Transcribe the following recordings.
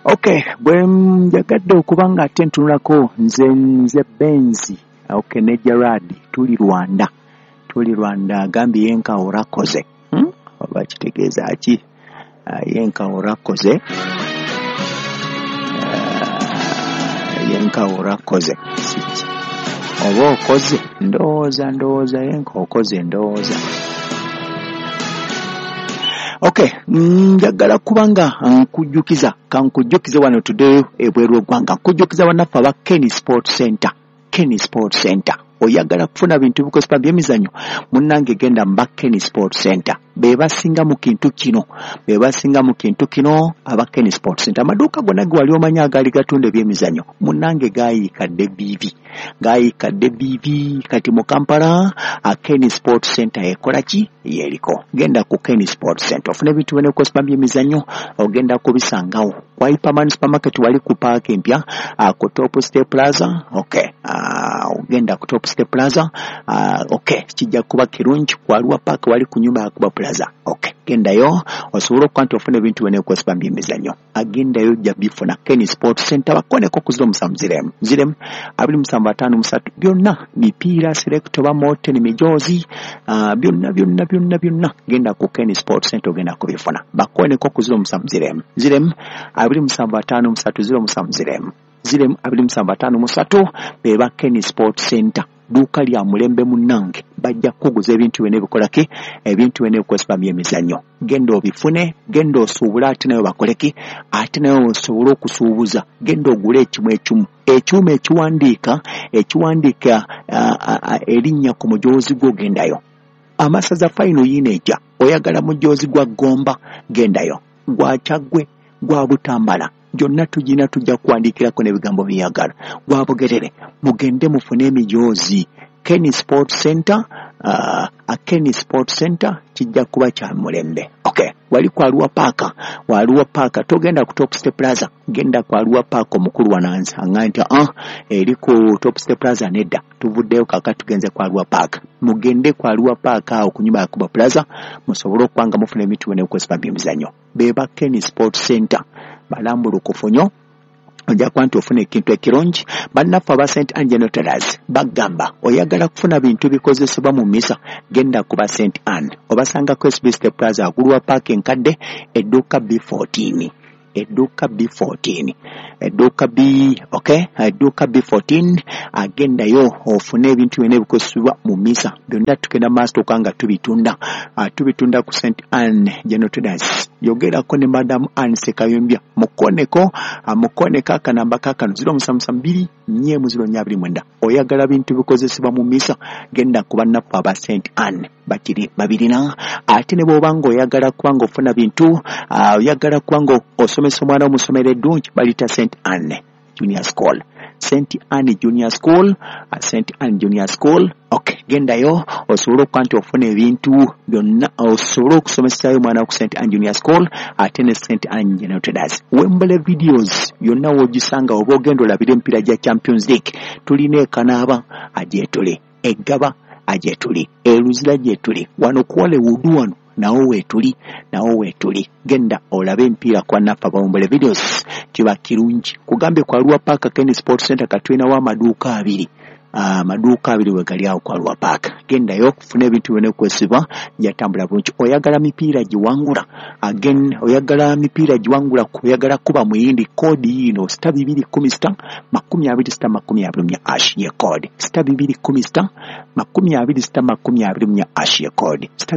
Okay, bwe njagadde okuba nga ate ntunulako nze Benzi okay ne Gerard tuli Rwanda agambye yenka orakoze oba kitegeeza ki yenka orakoze yenka orakoze oba okoze ndowooza yenka okoze ndowooza. Okay, njagala kubanga kankujjukize wano today ebweru ogwanga nkujjukiza bannaffe aba Kenny Sport Center. Oyagala kufuna bintu bikosepa by'emizannyo munnange genda mba Kenny Sport Center bebasinga mu kintu kino aba Kenny Sport Center. Amaduuka gonna ge wali omanya agali gatunda ebyemizannyo munnange gaayikadde bibi kati mu Kampala Kenny Sport Center ekola ki yeriko. Genda ku Kenny Sport Center ofune bintu bino bikosepa by'emizannyo ogenda kubisangawo kwa Hyperman Supermarket wali ku park empya ku Top Step Plaza. Okay, ogenda ku Top Step Plaza okay kijja kuba kirungi kwaliwa park wali ku nyumba ya kuba Plaza. Okay, gendayo osobola okwanti ofune ebintu bino bikosepa by'emizannyo agendayo jja bifuna Kenny Sport Center bakoneko ku 07 2753 byonna mipiira select oba mote ni mijozi byonna genda ku Kenny Sport Center ogenda kubifuna bakoneko ku 07 2753 beba Kenny Sport Center duuka lya mulembe munnange bajja kuguza ebintu bino ebikolaki ebintu bino ebikosepa by'emizannyo. Genda obifune, genda osuubula ate nayo bakoleki ate nayo osobola okusuubuza genda ogule ekyuma ekiwandiika erinnya ku mujoozi gwo gendayo. Amasaza final yineja oyagala mujoozi gwa Gomba gendayo, gwa Kyaggwe, gwa Butambala gyonna tujja kuwandiikirako n'ebigambo byeyagala. Gwa Bugerere mugende mufune emijoozi. Kenny Sport Center Kenny Sport Center kijja kuba kya mulembe. Okay, wali kwa Arua Park togenda ku Top Step Plaza genda kwa Arua Park omukulu wananza nganti eri ku Top Step Plaza nedda tuvuddeyo kaka tugenze kwa Arua Park. Mugende kwa Arua Park awo ku nyumba ya kuba Plaza musobole okwanga mufune emitu bino ebikosepa by'emizannyo beba Kenny Sport Center balambulu kufunyo ojja kwanti ofuna ekintu ekirungi. Bannaffe aba St. Anne Tailors bagamba oyagala kufuna bintu bikozesebwa mu misa genda kuba St. Anne obasangako SB Step Plaza Agulwa Park enkadde edduuka B14 edduuka B14 agendayo ofune ebintu bino ebikozesebwa mu misa byonna tugenda maaso okanga tubitunda ku St. Anne Tailors. Yogerako ne Madam Anne Sekayombya mukoneko akanamba kakano 0772 oyagala bintu bikozesebwa mu misa genda ku bannaffe aba St. Anne bakiri babirina. Ate ne bw'obanga oyagala kubanga ofuna bintu oyagala kubanga osomesa omwana omusomero eddungi balita St. Anne Junior School. St. Anne Junior School. Okay, gendayo osobola okwanti ofuna ebintu byonna osobola okusomesaayo omwana ku St. Anne Junior School ate ne St. Anne General Traders. Wembale videos yonna wogisanga oba ogenda olabira emipiira gya Champions League tulina ekanaaba agyetuli eggaba agyetuli eruzira gyetuli wano kuwale wudu wano nawo weetuli genda olabe empiira kwa naffa bawumbule videos kiba kirungi kugambe kwa Arua Park Kenny Sport Center katwinawo amaduuka abiri wegali awo kwa Arua Park. Gendayo kufuna ebintu bino kwesiba yatambula bulungi. Oyagala mipiira giwangula oyagala kuba muyindi kodi yino star 216 20 ye code star 216 20 ye code star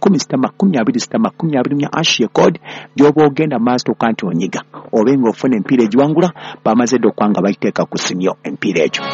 216 ye code gyoba ogenda master kanti onyiga obenga ofuna empiira giwangula bamaze okwanga bayiteeka ku simyo empiira egyo.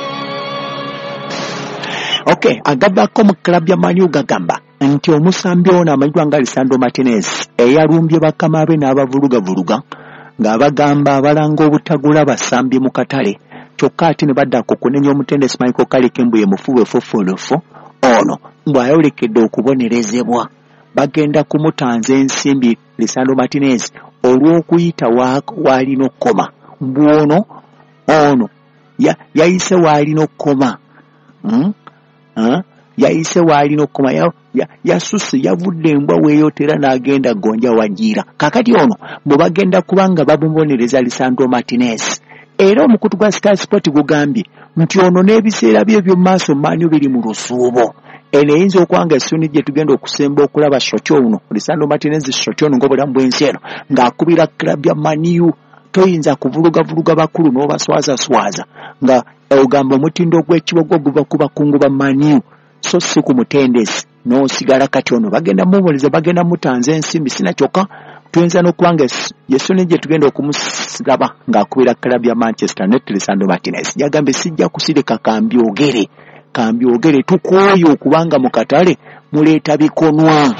Okay, agabako mu club ya Manu gagamba nti omusambi ono amanywa nga Lisandro Martinez eyalumbye bakama be n'abavuluga ng'abagamba abalanga obutagula basambi mu katale kyokka ate ne badda kukunenya omutendesi Michael Kalikembu ye mufuwe fofolofu ono bw'ayolekedde okubonerezebwa bagenda kumutanza ensimbi Lisandro Martinez olw'okuyita waalina okukoma ono yayise waalina okukoma yayise waalina okumayo yasusse yavudde embwa weeyotera n'agenda gonja wagiira. Kakati ono bwe bagenda kubanga bamubonereza Lisandro Martinez. Era omukutu gwa Sky Sport gugambye nti ono n'ebiseera bye by'omu maaso manyu biri mu lusuubo. Eno eyinza okwanga essoni gye tugenda okusemba okulaba Shotyo ono Lisandro Martinez Shotyo ono ng'obulamu bw'ensi eno ng'akubira club ya Man U. Toyinza kuvuluga bakulu n'obaswaza nga ogamba omutindo gw'ekibogo guva ku bakungu ba Man U so si ku mutendesi n'osigala kati ono bagenda mumuliriza bagenda mutanza ensimbi sina kyokka tuyinza n'okubanga yessoni gye tugenda okumusiraba ng'akubira club ya Manchester United Lisandro Martinez yagambye sijja kusirika kambyogere tukooye okubanga mu katale muleeta bikonwa.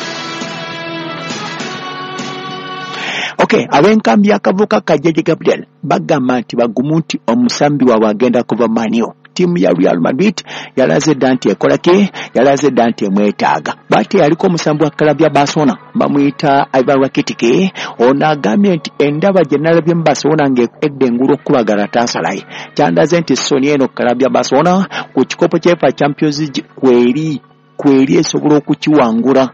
Okay, ab'enkambi y'akavuka Kajeje Gabriel bagamba nti bagumu nti omusambi waabwe agenda kuva Man U. Tiimu ya Real Madrid yalaze dda nti ekolaki yalaze dda nti emwetaaga. Bw'ati yaliko omusambi wa klabu ya Barcelona bamuyita Ivan Rakitic. Ono agambye nti endaba gye nalabye mu Barcelona ng'edda engulu okukubagala taasalaye. Kyandaze nti Sony eno klabu ya Barcelona ku kikopo ky'EFA Champions League kweri esobola okukiwangula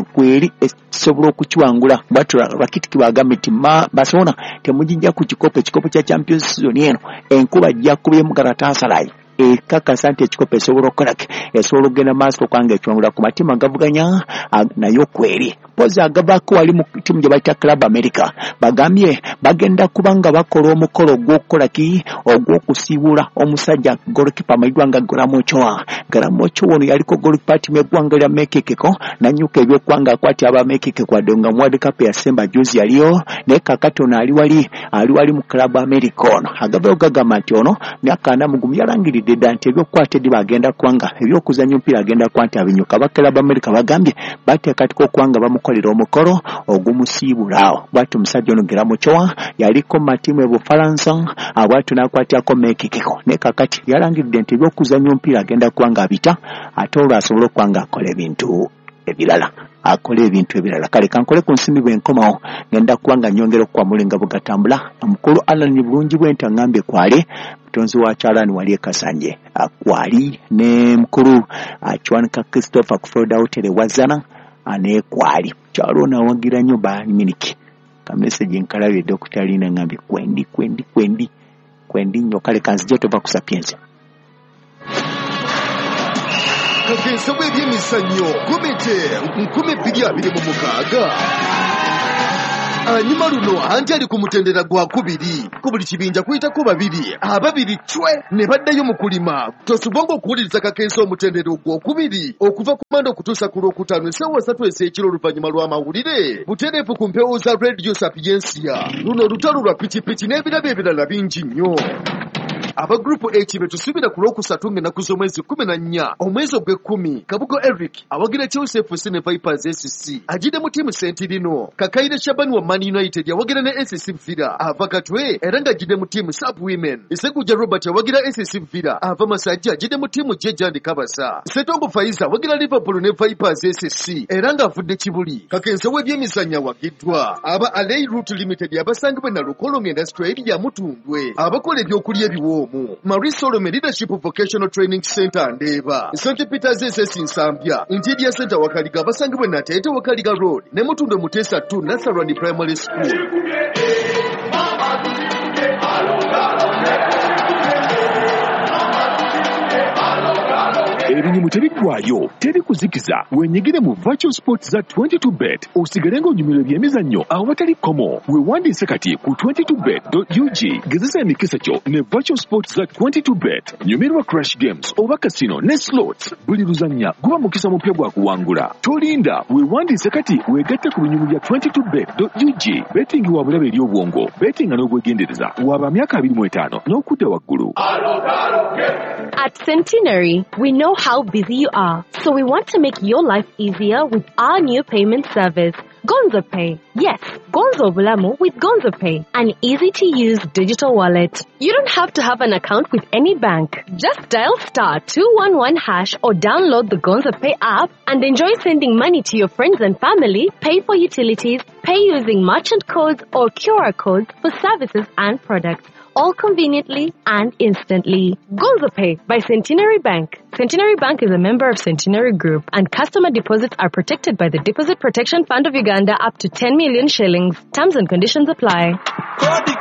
bwatu Rakitic bagambye nti Barcelona temugijja ku ekikopo kya Champions Season eno enkuba jja kubye mu Galatasaray ekakasa nti ekikopo esobola okukolaki esobola okugenda maaso okwanga ekiwangula ku matimu agavuganya nayo kweri pozi agavaako wali mu ttiimu gye bayita Club America bagambye bagenda kubanga bakola omukolo gw'okukolaki ogw'okusiibula omusajja golikipa amayitwa nga Garamocho ono yaliko golikipa ttiimu eggwanga lya Mekikeko nanyuka ebyokwanga akwati aba Mekikeko wadde nga mu World Cup yasemba juzi yaliyo naye kakati ono ali wali mu Club America ono agavayo gagamba nti ono myaka 4 yalangiridde dda nti ebyokukwata eddi bagenda kwanga ebyokuzanya omupiira agenda kwanta abinyuka ba Club America bagambye bateekatika okwanga bamukolera omukolo ogumusiibulaawo. Bw'ati omusajja ono Garamocho yaliko mu matiimu Bufalansa bw'ati n'akwatirako Mekikeko naye kakati yalangiridde nti ebyokuzanya omupiira agenda kwanga abita ate olwo asobola okwanga akola ebintu ebirala kale kankole ku nsimbi bw'enkomawo ngenda kubanga nyongera okwamulenga bugatambula omukulu Alan bulungi bw'ente ngambye kwale mutonzi wa Kyalani wali ekasanje akwali ne mukulu Chwanika Christopher ku Florida Hotel wazana ane kwali kyalo na wagira nnyo ba miniki ka message nkalabye Dr. Lina ngambye kwendi nnyo kale kanzije tova ku Sapiens. Kagensa bw'ebyemizannyo komite 2026 anyuma luno anti ali ku mutendera gwa kubiri ku buli kibinja kuyitako babiri ababiri cwe ne baddayo mu kulima tosubonga okuwuliriza kakensa omutendera ogwokubiri okuva ku Mande okutuusa ku Lwokutaano essaawa 3 ez'ekiro oluvannyuma lw'amawulire butereevu ku mpewo za Radio Sapiensia. Luno olutalo lwa pikipiki n'ebirabo ebirala bingi nnyo. Aba group H betusubira ku Lwokusatu ng'ennaku z'omwezi 14 omwezi ogw'ekkumi Kabugo Eric awagira Chelsea FC ne Vipers SC ajide mu tiimu Sentirino. Kakayire Shabani wa Man United yawagira ne SC Villa ava Katwe era ng'ajide mu tiimu Sub Women. Isekuja Robert yawagira SC Villa ava Masajja ajide mu tiimu Jejandi Kabasa. Setombo Faiza awagira Liverpool ne Vipers SC era ng'avudde Kibuli. Kakensa w'ebyemizannyo awagiddwa aba Alei Route Limited abasangibwe na Lukolongo Industry ya Mutundwe abakola ebyokulya ebiwo Marie Solomon Leadership Vocational Training Center Ndeba St. Peter's SS Nsambya Interior Center Wakaliga basangibwe na Tete Wakaliga Road ne Mutundwe Mutesa 2 Nasarani Primary School. Ebinyumu tebiggwayo teri kuzikiza wenyigire mu Virtual Sports za 22bet osigale ng'onyumirwa ebyemizannyo awo batali komo weewandiise kati ku 22bet.ug gezesa emikisa kyo ne Virtual Sports za 22bet nyumirwa Crash Games oba Casino ne Slots buli luzannya guba mukisa mupya gwa kuwangula tolinda weewandiise kati weegatte ku binyumu bya 22bet.ug betting wa bulabe eri obwongo betting n'obwegendereza waba myaka 25 n'okudda waggulu. At Centenary, we know how busy you are, so we want to make your life easier with our new payment service, Gonzo Pay. Yes, Gonzo Bulamu with Gonzo Pay, an easy-to-use digital wallet. You don't have to have an account with any bank. Just dial *211# or download the Gonzo Pay app and enjoy sending money to your friends and family, pay for utilities, pay using merchant codes or QR codes for services and products, all conveniently and instantly. Gonzo Pay by Centenary Bank. Centenary Bank is a member of Centenary Group, and customer deposits are protected by the Deposit Protection Fund of Uganda up to 10 million shillings. Terms and conditions apply.